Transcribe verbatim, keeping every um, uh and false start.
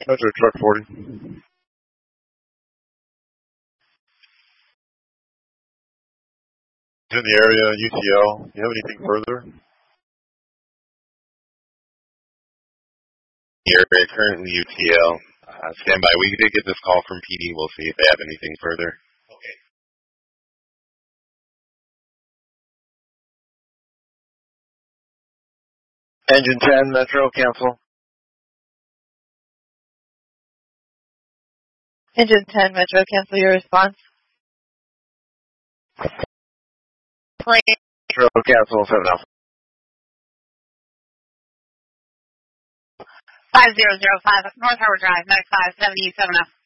Metro Truck forty. In the area, U T L. You have anything further? Here, currently U T L. Uh, stand by. We did get this call from P D. We'll see if they have anything further. Okay. Engine ten, Metro, cancel. Engine ten, Metro, cancel your response. Metro, cancel, seven Alpha. five zero zero five North Harbor Drive, Medic five seventy-seven F.